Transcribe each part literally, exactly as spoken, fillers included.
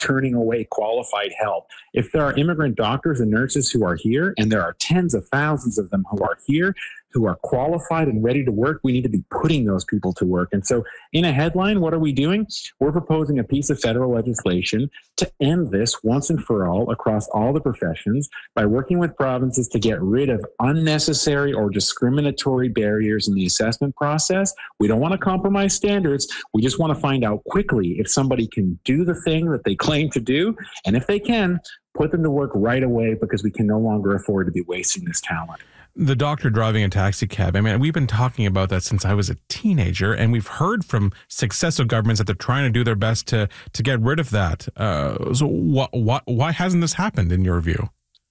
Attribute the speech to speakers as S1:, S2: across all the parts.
S1: turning away qualified help. If there are immigrant doctors and nurses who are here, and there are tens of thousands of them who are here, who are qualified and ready to work, we need to be putting those people to work. And so in a headline, what are we doing? We're proposing a piece of federal legislation to end this once and for all across all the professions by working with provinces to get rid of unnecessary or discriminatory barriers in the assessment process. We don't want to compromise standards. We just want to find out quickly if somebody can do the thing that they claim to do. And if they can, put them to work right away, because we can no longer afford to be wasting this talent.
S2: The doctor driving a taxi cab, I mean, we've been talking about that since I was a teenager, and we've heard from successive governments that they're trying to do their best to to get rid of that. Uh, so wh- wh- why hasn't this happened in your view?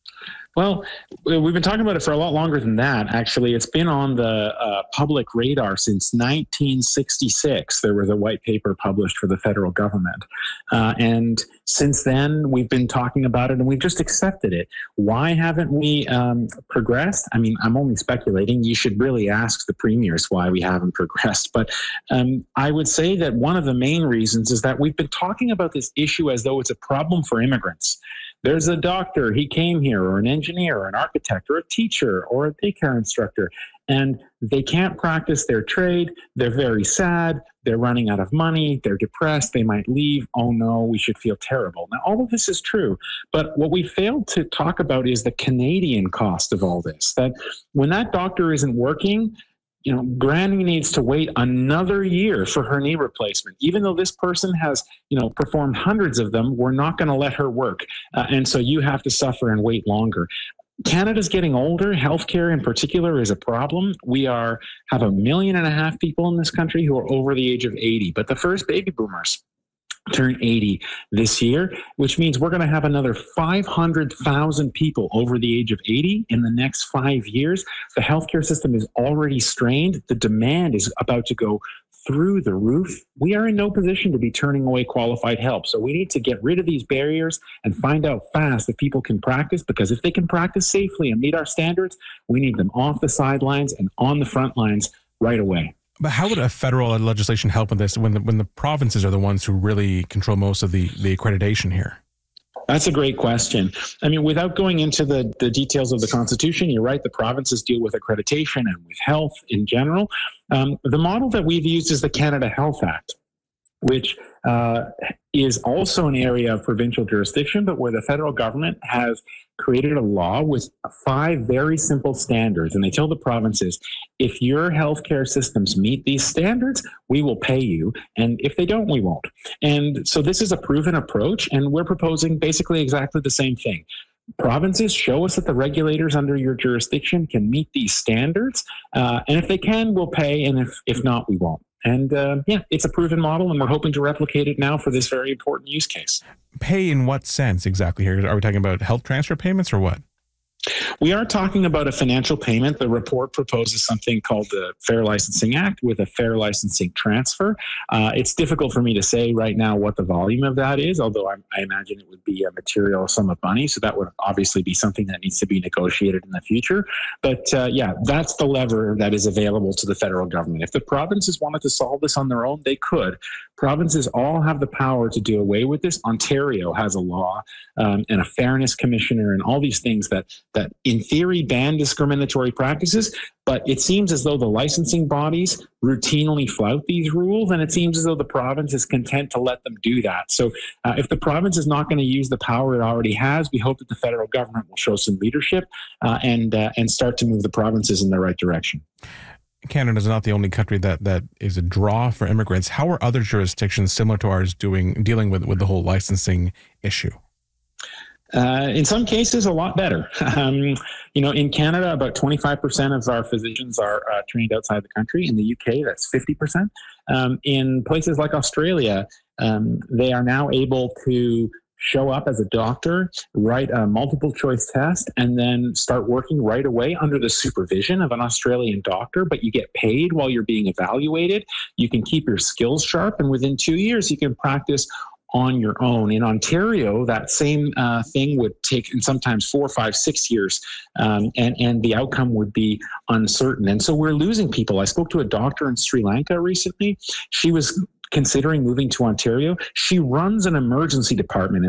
S1: Well, we've been talking about it for a lot longer than that. Actually, it's been on the uh, public radar since nineteen sixty-six. There was a white paper published for the federal government. Uh, and since then, we've been talking about it, and we've just accepted it. Why haven't we um, progressed? I mean, I'm only speculating. You should really ask the premiers why we haven't progressed. But um, I would say that one of the main reasons is that we've been talking about this issue as though it's a problem for immigrants. There's a doctor, he came here, or an engineer, or an architect, or a teacher, or a daycare instructor, and they can't practice their trade. They're very sad. They're running out of money. They're depressed. They might leave. Oh no, we should feel terrible. Now, all of this is true, but what we failed to talk about is the Canadian cost of all this, that when that doctor isn't working, you know, Granny needs to wait another year for her knee replacement. Even though this person has, you know, performed hundreds of them, we're not going to let her work. Uh, and so you have to suffer and wait longer. Canada's getting older. Healthcare in particular is a problem. We are have a million and a half people in this country who are over the age of eighty, but the first baby boomers turn eighty this year, which means we're going to have another five hundred thousand people over the age of eighty in the next five years. The healthcare system is already strained. The demand is about to go through the roof. We are in no position to be turning away qualified help. So we need to get rid of these barriers and find out fast if people can practice, because if they can practice safely and meet our standards, we need them off the sidelines and on the front lines right away.
S2: But how would a federal legislation help with this when the, when the provinces are the ones who really control most of the, the accreditation here?
S1: That's a great question. I mean, without going into the, the details of the Constitution, you're right, the provinces deal with accreditation and with health in general. Um, the model that we've used is the Canada Health Act, which uh, is also an area of provincial jurisdiction, but where the federal government has created a law with five very simple standards. And they tell the provinces, if your healthcare systems meet these standards, we will pay you. And if they don't, we won't. And so this is a proven approach, and we're proposing basically exactly the same thing. Provinces, show us that the regulators under your jurisdiction can meet these standards. Uh, and if they can, we'll pay. And if, if not, we won't. And uh, yeah, it's a proven model, and we're hoping to replicate it now for this very important use case.
S2: Pay in what sense exactly here? Are we talking about health transfer payments or what?
S1: We are talking about a financial payment. The report proposes something called the Fair Licensing Act with a fair licensing transfer. Uh, it's difficult for me to say right now what the volume of that is, although I, I imagine it would be a material sum of money. So that would obviously be something that needs to be negotiated in the future. But uh, yeah, that's the lever that is available to the federal government. If the provinces wanted to solve this on their own, they could. Provinces all have the power to do away with this. Ontario has a law um, and a fairness commissioner and all these things that that in theory ban discriminatory practices, but it seems as though the licensing bodies routinely flout these rules, and it seems as though the province is content to let them do that. So uh, if the province is not going to use the power it already has, we hope that the federal government will show some leadership uh, and uh, and start to move the provinces in the right direction.
S2: Canada is not the only country that, that is a draw for immigrants. How are other jurisdictions similar to ours doing dealing with, with the whole licensing issue?
S1: Uh, in some cases, a lot better. Um, you know, in Canada, about twenty-five percent of our physicians are uh, trained outside the country. In the U K, that's fifty percent. Um, in places like Australia, um, they are now able to show up as a doctor, write a multiple choice test, and then start working right away under the supervision of an Australian doctor, but you get paid while you're being evaluated. You can keep your skills sharp, and within two years, you can practice on your own. In Ontario, that same uh, thing would take and sometimes four, five, six years, um, and, and the outcome would be uncertain. And so we're losing people. I spoke to a doctor in Sri Lanka recently. She was considering moving to Ontario, she runs an emergency department